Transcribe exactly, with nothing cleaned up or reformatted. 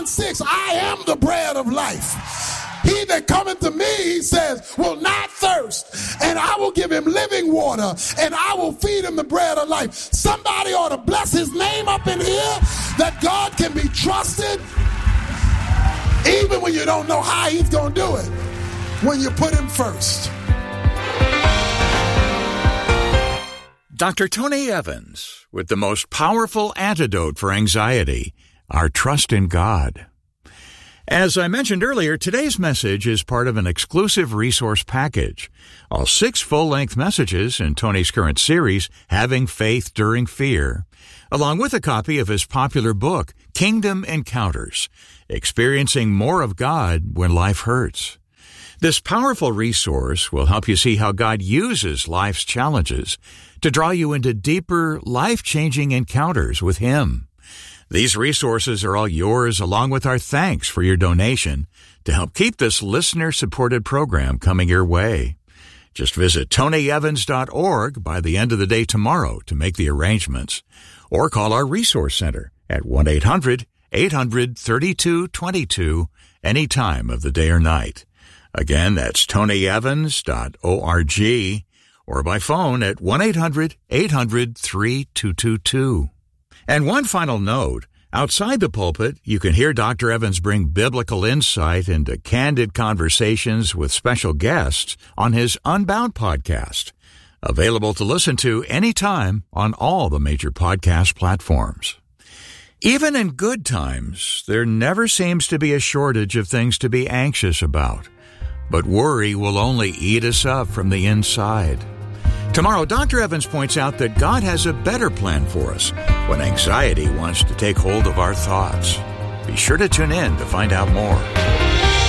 John six, I am the bread of life. He that cometh to me, he says, will not thirst, and I will give him living water, and I will feed him the bread of life. Somebody ought to bless his name up in here, that God can be trusted, even when you don't know how he's going to do it, when you put him first. Doctor Tony Evans with the most powerful antidote for anxiety, our trust in God. As I mentioned earlier, today's message is part of an exclusive resource package. All six full-length messages in Tony's current series, Having Faith During Fear, along with a copy of his popular book, Kingdom Encounters, Experiencing More of God When Life Hurts. This powerful resource will help you see how God uses life's challenges to draw you into deeper, life-changing encounters with Him. These resources are all yours, along with our thanks for your donation to help keep this listener-supported program coming your way. Just visit tony evans dot org by the end of the day tomorrow to make the arrangements, or call our Resource Center at one eight hundred eight hundred thirty-two twenty-two any time of the day or night. Again, that's tony evans dot org, or by phone at one eight hundred eight hundred thirty-two twenty-two. And one final note, outside the pulpit, you can hear Doctor Evans bring biblical insight into candid conversations with special guests on his Unbound podcast, available to listen to anytime on all the major podcast platforms. Even in good times, there never seems to be a shortage of things to be anxious about, but worry will only eat us up from the inside. Tomorrow, Doctor Evans points out that God has a better plan for us when anxiety wants to take hold of our thoughts. Be sure to tune in to find out more.